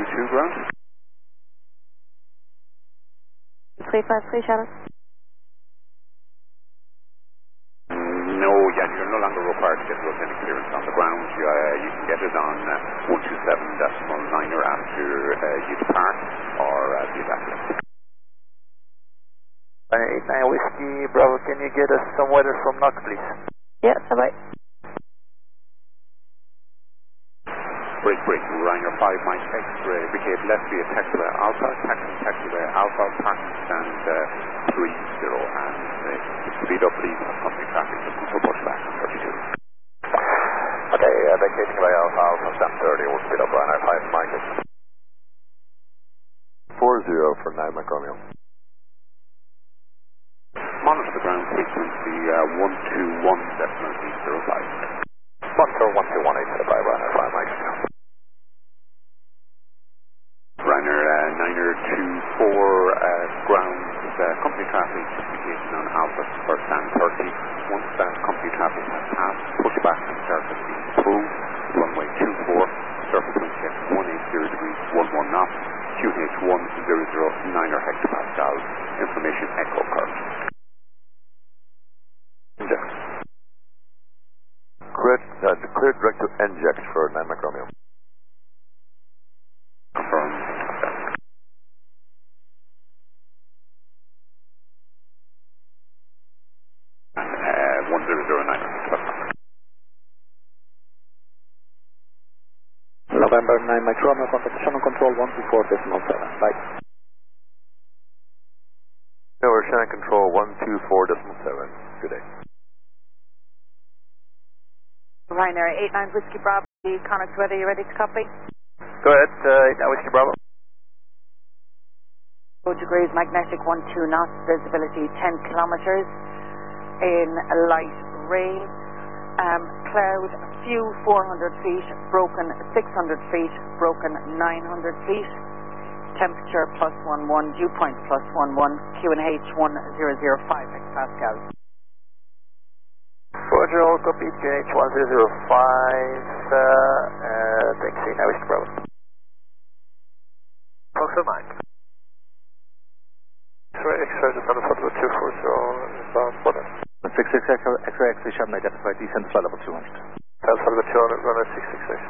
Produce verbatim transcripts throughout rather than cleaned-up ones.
two two ground. three five three, Shannon. No, yeah, you're no longer required to get those any clearance on the ground. You, uh, you can get it on uh, one two seven decimal niner after uh, you depart, or uh, the evacuate. eight nine Whiskey Bravo, can you get us some weather from N O C, please? Yeah, bye-bye. Break, break, Ryanair five Mike X-ray, indicate left via taxiway Alpha, taxi taxiway Alpha, parking stand uh, three zero, and uh, speed up leave of company traffic, looking for push back on thirty-two. Okay, uh, vacating by Alpha, Alpha stand thirty, we'll speed up Ryanair five Mike. four zero for nine Mike Romeo. Monitor the ground frequency uh, one two one decimal eight zero five. Monitor one two one eight zero five, Ryanair five Mike. Ryanair uh, niner two four uh, ground uh, company traffic indication on Alpha for stand thirty. Once that company traffic has passed, push back and surface being approved. Runway two four, surface wind check one eight zero degrees, one one knots, Q H one zero zero niner hectopascals, information echo curve. Inject. Cleared, uh, cleared direct to inject for nine Mike Romeo. Confirm. Uh, one zero zero nine. November nine Mike Romeo, contact Shannon Control one two four decimal seven. Bye. Tower Shannon Control one two four decimal seven. Good day. Ryanair eight nine Whiskey Bravo, Connacht weather, you ready to copy? Go ahead, uh, eight nine Whiskey Bravo. four degrees, magnetic one two knots, visibility ten kilometers, in light rain, um, cloud few four hundred feet, broken six hundred feet, broken nine hundred feet, temperature plus one one, dew point plus one one, Q N H one zero zero five hectopascals. Roger, all copy, Q N H one zero zero five, uh, uh, thanks, eight nine Whiskey Bravo. Foxtrot Mike. X-ray, X-ray, descent flight level two four zero, inbound border. six six X-ray, X-ray, X-ray, Shannon identified, descent flight level two hundred. Descent flight level two hundred, runway six six X.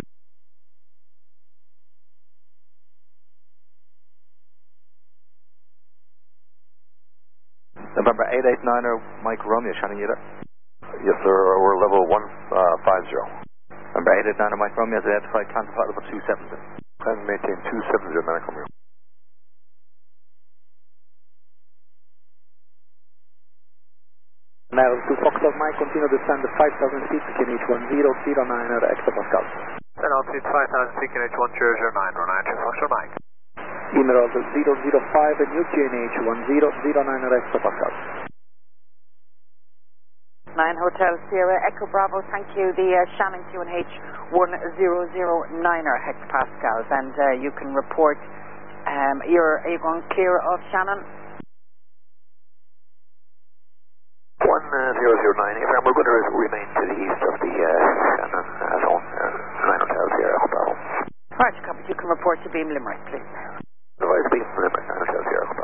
November eight eight niner Mike Romeo, Shannon, you there? Yes, sir, we're level one five zero. November eight eight niner Mike Romeo has identified, cancel flight level two seventy. And maintain two seventy, Mike Romeo. Now to Foxtrot Mike, continue to descend the five thousand feet, Q N H one zero zero nine hectopascals. And altitude five thousand feet, Q N H one zero zero nine, run nine two Foxtrot Mike. Emerald zero zero five, new Q N H one zero zero nine hectopascals. nine Hotel Sierra Echo Bravo, thank you. The uh, Shannon Q N H one zero zero nine hectopascals, and uh, you can report. Um, you're, are you going clear of Shannon? one zero zero nine, and we're going to remain to the east of the uh, Shannon uh, zone, uh, nine Hotel Sierra Echo Bravo. Right, copy. You can report to Beam Limerick, please.